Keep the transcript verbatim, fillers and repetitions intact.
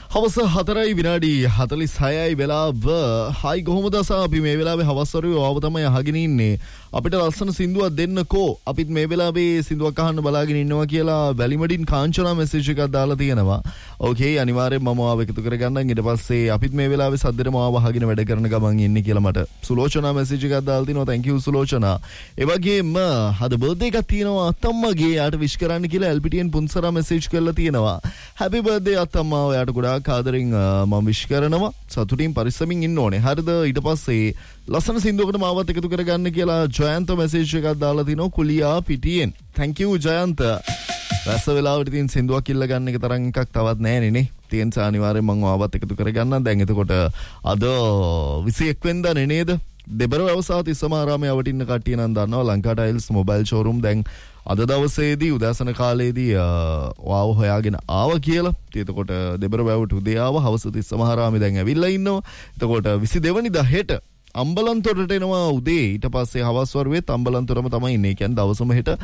හවස හතරයි විනාඩි හතළිස් හයයි වෙලාව. හයි කොහොමද අසා අපි මේ වෙලාවේ හවස් වරුවේ ආව තමයි අහගෙන ඉන්නේ. අපිට ලස්සන සින්දුවක් දෙන්නකෝ. අපිත් මේ වෙලාවේ සින්දුවක් අහන්න බලාගෙන ඉන්නවා කියලා වැලිමඩින් කාංචනා මෙසේජ් එකක් දාලා තියෙනවා. ඕකේ අනිවාර්යෙන් මම ආව එකතු කරගන්නම්. ඊට පස්සේ අපිත් මේ වෙලාවේ සද්දෙට මාව අහගෙන වැඩ කරන ගමන් ඉන්නේ කියලා මට සුලෝචනා මෙසේජ් එකක් දාලා තිනවා. thank you Sulochana. ඒ වගේම හද බර්ත්ඩේ එකක් තියෙනවා අත්තම්මගේ. යාට විශ් කරන්න කියලා එල් පී ටී එන් පුන්සරා මෙසේජ් කරලා තියෙනවා. happy birthday අත්තම්මා. ඔයාට ගොඩාක් ආදරෙන් මම විශ් කරනවා. සතුටින් පරිස්සමින් ඉන්න ඕනේ. හරිද? ඊට පස්සේ ලස්සන සින්දුවකට මාවත් එකතු කරගන්න කියලා ජයන්ත මෙසේජ් එකක් දාලා තිනවා කුලියා පිටියෙන්. thank you Jayantha. රස වෙලාවට තියෙන සින්දුවක් ඉල්ල ගන්න එක තරම් එකක් තවත් නැහැ නේ. තියෙන අනිවාර්යෙන් මම ආවත් එකතු කරගන්නම්. දැන් එතකොට අද විසි එක් වෙනිදානේ නේද? දෙබර වවසා තිස්සමාරාමයේ අවටින්න කට්ටිය නම් දන්නවා ලංකා ටයිල්ස් මොබයිල් ෂෝරූම් දැන් අද දවසේදී උදෑසන කාලේදී වාව හොයාගෙන ආවා කියලා. එතකොට දෙබර වැවට උදේ ආවා. හවස තිස්සමාරාමේ දැන් ඇවිල්ලා ඉන්නවා. එතකොට විසි දෙක වෙනිදා හෙට අම්බලන්තොරට එනවා උදේ. ඊට පස්සේ හවස් වරුවේ අම්බලන්තොරම තමයි ඉන්නේ. කියන්නේ දවසම හෙට